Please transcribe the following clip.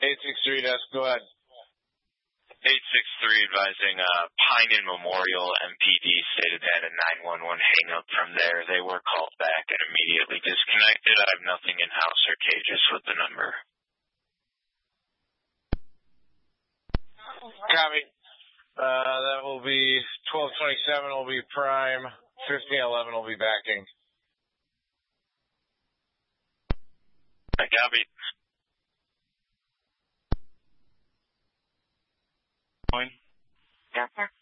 863 desk, go ahead. 863 advising Pine and Memorial MPD stated they had a 911 hang-up from there. They were called back and immediately disconnected. I have nothing in-house or cages with the number. Copy. That will be 1227 will be prime, 1511 will be backing. I copy. Yes, sir.